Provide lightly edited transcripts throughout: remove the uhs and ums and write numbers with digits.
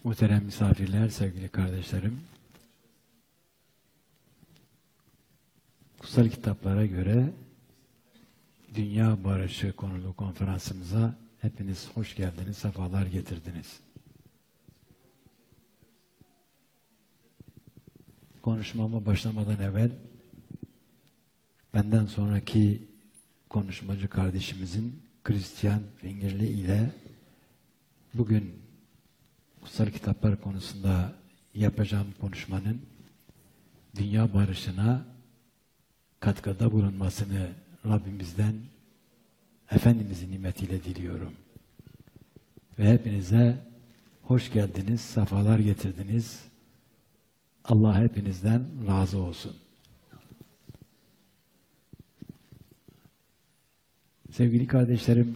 Muhterem misafirler, sevgili kardeşlerim, kutsal kitaplara göre Dünya Barışı konulu konferansımıza hepiniz hoş geldiniz, sefalar getirdiniz. Konuşmama başlamadan evvel benden sonraki konuşmacı kardeşimizin Christian Fingerli ile bugün kutsal kitaplar konusunda yapacağım konuşmanın dünya barışına katkıda bulunmasını Rabbimizden, Efendimizin nimetiyle diliyorum. Ve hepinize hoş geldiniz, sefalar getirdiniz. Allah hepinizden razı olsun. Sevgili kardeşlerim,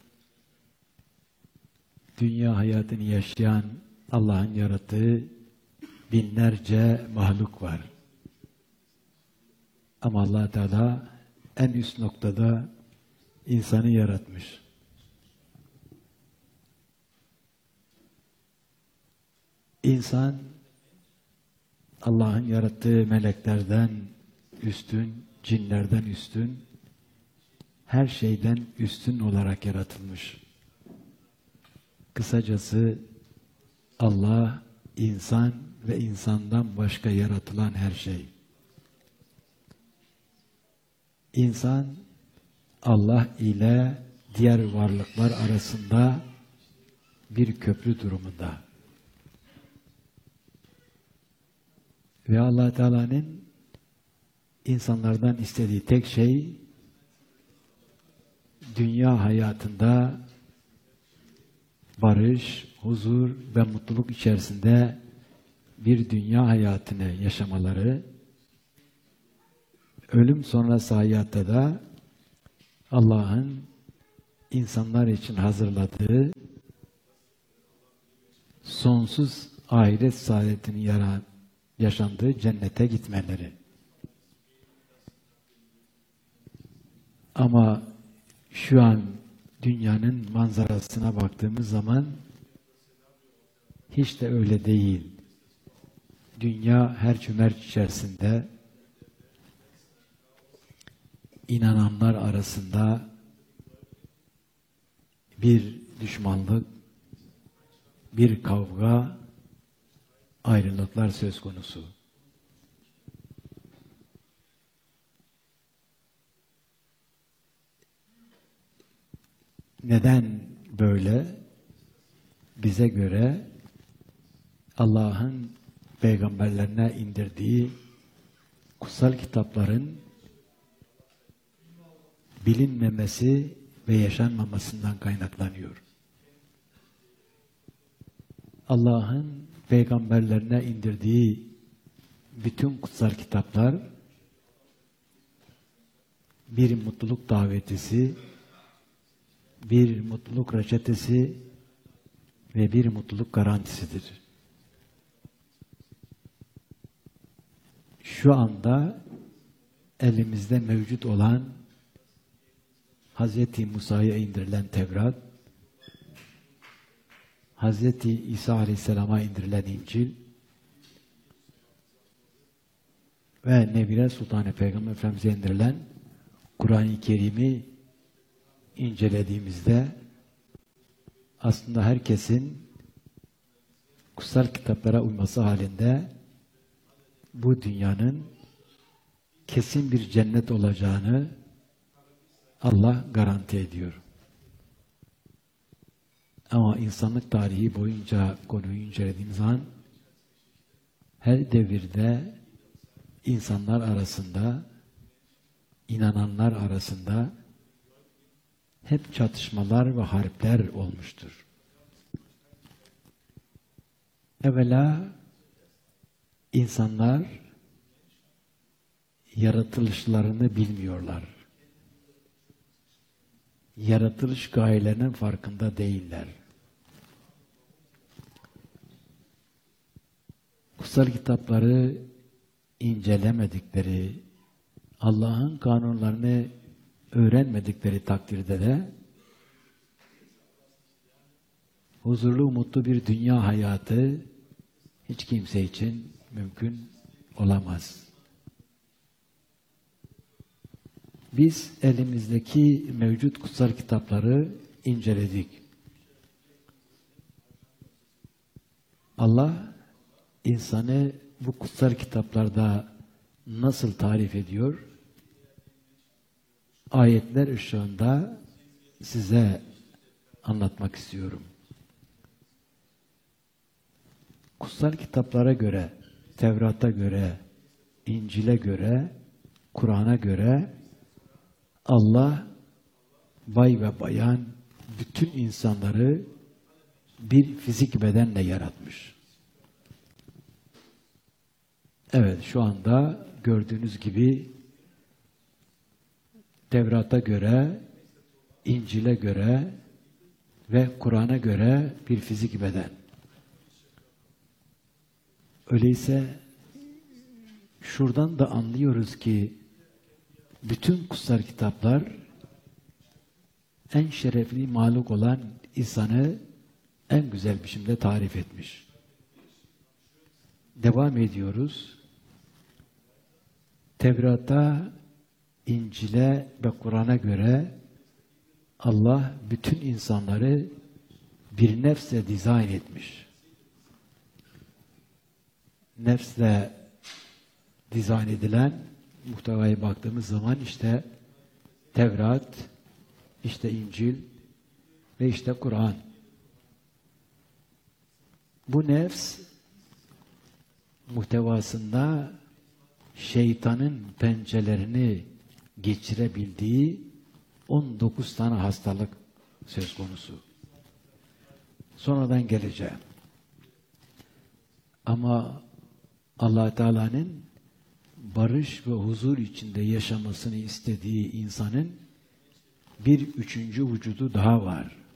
dünya hayatını yaşayan Allah'ın yarattığı binlerce mahluk var. Ama Allah Teala en üst noktada insanı yaratmış. İnsan Allah'ın yarattığı meleklerden üstün, cinlerden üstün, her şeyden üstün olarak yaratılmış. Kısacası Allah, insan ve insandan başka yaratılan her şey. İnsan, Allah ile diğer varlıklar arasında bir köprü durumunda. Ve Allah Teala'nın insanlardan istediği tek şey, dünya hayatında barış, huzur ve mutluluk içerisinde bir dünya hayatını yaşamaları, ölüm sonrası hayatta da Allah'ın insanlar için hazırladığı sonsuz ahiret saadetinin yaşandığı cennete gitmeleri. Ama şu an dünyanın manzarasına baktığımız zaman hiç de öyle değil. Dünya her cömert içerisinde inananlar arasında bir düşmanlık, bir kavga, ayrılıklar söz konusu. Neden böyle? Bize göre Allah'ın peygamberlerine indirdiği kutsal kitapların bilinmemesi ve yaşanmamasından kaynaklanıyor. Allah'ın peygamberlerine indirdiği bütün kutsal kitaplar bir mutluluk davetisi, bir mutluluk reçetesi ve bir mutluluk garantisidir. Şu anda elimizde mevcut olan Hz. Musa'ya indirilen Tevrat, Hz. İsa Aleyhisselam'a indirilen İncil ve Nebire Sultan-ı Peygamber Efendimiz'e indirilen Kur'an-ı Kerim'i incelediğimizde aslında herkesin kutsal kitaplara uyması halinde bu dünyanın kesin bir cennet olacağını Allah garanti ediyor. Ama insanlık tarihi boyunca konuyu incelediğimiz zaman her devirde insanlar arasında, inananlar arasında hep çatışmalar ve harpler olmuştur. Evvela insanlar yaratılışlarını bilmiyorlar. Yaratılış gayelerinin farkında değiller. Kutsal kitapları incelemedikleri, Allah'ın kanunlarını öğrenmedikleri takdirde de huzurlu, mutlu bir dünya hayatı hiç kimse için mümkün olamaz. Biz elimizdeki mevcut kutsal kitapları inceledik. Allah insanı bu kutsal kitaplarda nasıl tarif ediyor? Ayetler ışığında size anlatmak istiyorum. Kutsal kitaplara göre, Tevrat'a göre, İncil'e göre, Kur'an'a göre Allah bay ve bayan bütün insanları bir fizik bedenle yaratmış. Evet, şu anda gördüğünüz gibi Tevrat'a göre, İncil'e göre ve Kur'an'a göre bir fizik beden. Öyleyse şuradan da anlıyoruz ki bütün kutsal kitaplar en şerefli mahluk olan insanı en güzel biçimde tarif etmiş. Devam ediyoruz. Tevrat'a, İncil'e ve Kur'an'a göre Allah bütün insanları bir nefsle dizayn etmiş. Nefsle dizayn edilen muhtevaya baktığımız zaman işte Tevrat, işte İncil ve işte Kur'an. Bu nefs muhtevasında şeytanın pençelerini geçirebildiği 19 tane hastalık söz konusu. Sonradan geleceğim. Ama Allah Teala'nın barış ve huzur içinde yaşamasını istediği insanın bir üçüncü vücudu daha var.